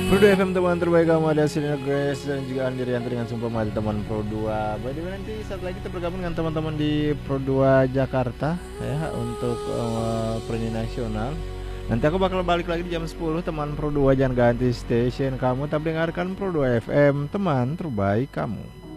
Pro 2 FM teman terbaik kamu, ada Selena Grace dan juga Andi Rianto dengan Sumpah Mati teman Pro 2. By the way, nanti saat lagi kita bergabung dengan teman-teman di Pro 2 Jakarta ya untuk Preni Nasional. Nanti aku bakal balik lagi di jam 10 teman Pro 2, jangan ganti station kamu, tapi dengarkan Pro 2 FM teman terbaik kamu.